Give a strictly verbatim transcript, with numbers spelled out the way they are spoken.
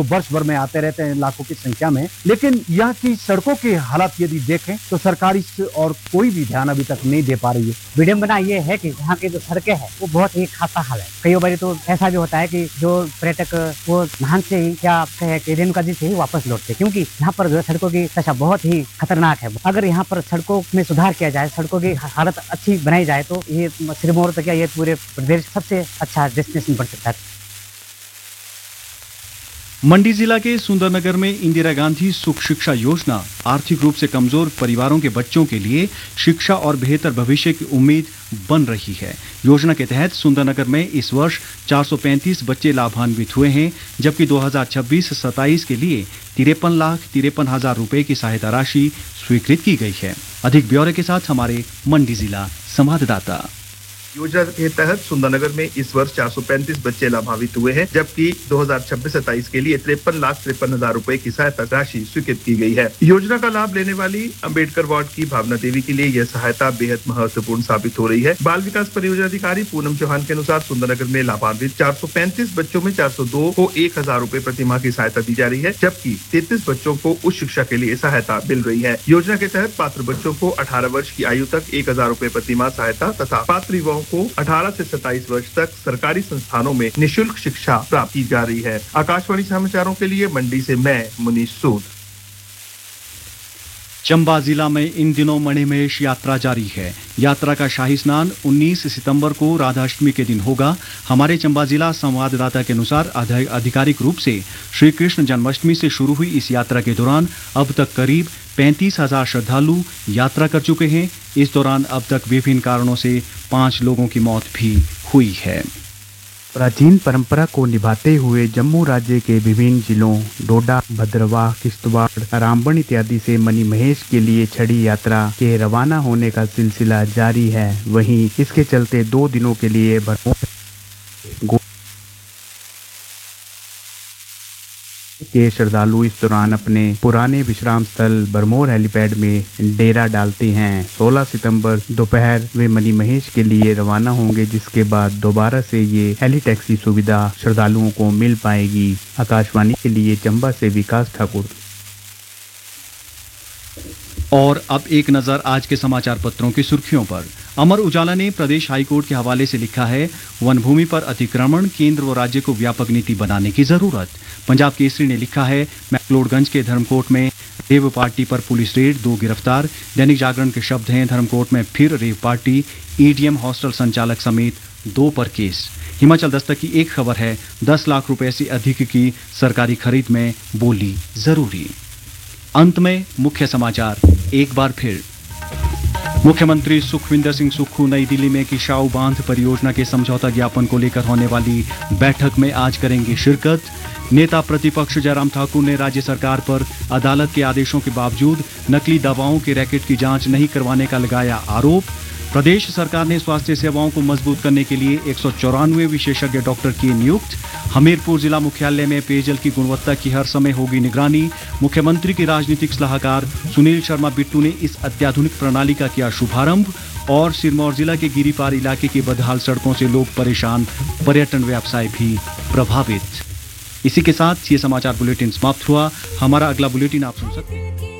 वर्ष भर में आते रहते हैं लाखों की संख्या में, लेकिन यहाँ की सड़कों की हालत यदि देखें तो सरकार इस और कोई भी ध्यान अभी तक नहीं दे पा रही है। विडम्बना ये है कि यहाँ की जो सड़कें हैं वो बहुत ही खस्ता हाल है। कई बार तो ऐसा भी होता है कि जो पर्यटक वो नहान से ही क्या कहे कि रेणुका जी से ही वापस लौटते, क्योंकि यहाँ पर जो है सड़कों की दशा बहुत ही खतरनाक है। अगर यहाँ पर सड़कों में सुधार किया जाए, सड़कों की हालत अच्छी बनाई जाए तो ये सिरमौर तक या ये पूरे प्रदेश सबसे अच्छा डेस्टिनेशन बन सकता है। मंडी जिला के सुंदरनगर में इंदिरा गांधी सुख शिक्षा योजना आर्थिक रूप से कमजोर परिवारों के बच्चों के लिए शिक्षा और बेहतर भविष्य की उम्मीद बन रही है। योजना के तहत सुंदरनगर में इस वर्ष चार सौ पैंतीस बच्चे लाभान्वित हुए हैं, जबकि दो हज़ार छब्बीस सत्ताईस के लिए तिरपन लाख तिरपन हजार रुपए की सहायता राशि स्वीकृत की गई है। अधिक ब्यौरे के साथ हमारे मंडी जिला संवाददाता। योजना के तहत सुंदरनगर में इस वर्ष चार सौ पैंतीस बच्चे लाभान्वित हुए हैं, जबकि दो हज़ार छब्बीस सत्ताईस के लिए तिरपन लाख तिरपन हजार रुपए की सहायता राशि स्वीकृत की गई है। योजना का लाभ लेने वाली अम्बेडकर वार्ड की भावना देवी के लिए यह सहायता बेहद महत्वपूर्ण साबित हो रही है। बाल विकास परियोजना अधिकारी पूनम चौहान के अनुसार सुंदरनगर में लाभान्वित चार सौ पैंतीस बच्चों में चार सौ दो को एक हजार रूपए प्रति माह की सहायता दी जा रही है, जबकि तैंतीस बच्चों को उच्च शिक्षा के लिए सहायता मिल रही है। योजना के तहत पात्र बच्चों को अठारह वर्ष की आयु तक एक हजार रूपए प्रति माह सहायता तथा पात्र युवाओं को अठारह से सत्ताईस वर्ष तक सरकारी संस्थानों में निःशुल्क शिक्षा प्राप्त की जा रही है। आकाशवाणी समाचारों के लिए मंडी से मैं मुनीश सूद। चंबा जिला में इन दिनों मणिमहेश यात्रा जारी है। यात्रा का शाही स्नान उन्नीस सितंबर को राधाष्टमी के दिन होगा। हमारे चंबा जिला संवाददाता के अनुसार आधिकारिक रूप से श्री कृष्ण जन्माष्टमी से शुरू हुई इस यात्रा के दौरान अब तक करीब पैंतीस हजार श्रद्धालु यात्रा कर चुके हैं। इस दौरान अब तक विभिन्न कारणों से पांच लोगों की मौत भी हुई है। प्राचीन परंपरा को निभाते हुए जम्मू राज्य के विभिन्न जिलों डोडा, भद्रवाह, किश्तवाड़, रामबन इत्यादि से मणिमहेश के लिए छड़ी यात्रा के रवाना होने का सिलसिला जारी है। वहीं इसके चलते दो दिनों के लिए भरपूर के श्रद्धालु इस दौरान अपने पुराने विश्राम स्थल बरमोर हेलीपैड में डेरा डालते हैं। सोलह सितंबर दोपहर वे मणिमहेश के लिए रवाना होंगे, जिसके बाद दोबारा से ये हेली टैक्सी सुविधा श्रद्धालुओं को मिल पाएगी। आकाशवाणी के लिए चंबा से विकास ठाकुर। और अब एक नजर आज के समाचार पत्रों की सुर्खियों पर। अमर उजाला ने प्रदेश हाईकोर्ट के हवाले से लिखा है, वन भूमि पर अतिक्रमण, केंद्र व राज्य को व्यापक नीति बनाने की जरूरत। पंजाब केसरी ने लिखा है, मैक्लोडगंज के धर्मकोट में रेव पार्टी पर पुलिस रेड, दो गिरफ्तार। दैनिक जागरण के शब्द हैं, धर्मकोट में फिर रेव पार्टी, ईडीएम हॉस्टल संचालक समेत दो पर केस। हिमाचल दस्तक की एक खबर है, दस लाख रुपए से अधिक की सरकारी खरीद में बोली जरूरी। अंत में मुख्य समाचार एक बार फिर। मुख्यमंत्री सुखविंदर सिंह सुक्खू नई दिल्ली में किशाऊ बांध परियोजना के समझौता ज्ञापन को लेकर होने वाली बैठक में आज करेंगे शिरकत। नेता प्रतिपक्ष जयराम ठाकुर ने राज्य सरकार पर अदालत के आदेशों के बावजूद नकली दवाओं के रैकेट की जांच नहीं करवाने का लगाया आरोप। प्रदेश सरकार ने स्वास्थ्य सेवाओं को मजबूत करने के लिए एक सौ चौरानवे विशेषज्ञ डॉक्टर किए नियुक्त। हमीरपुर जिला मुख्यालय में पेयजल की गुणवत्ता की हर समय होगी निगरानी। मुख्यमंत्री की राजनीतिक सलाहकार सुनील शर्मा बिट्टू ने इस अत्याधुनिक प्रणाली का किया शुभारंभ। और सिरमौर जिला के गिरिपार इलाके की बदहाल सड़कों से लोग परेशान, पर्यटन व्यवसाय भी प्रभावित। इसी के साथ ये समाचार बुलेटिन समाप्त हुआ। हमारा अगला बुलेटिन आप सुन सकते हैं।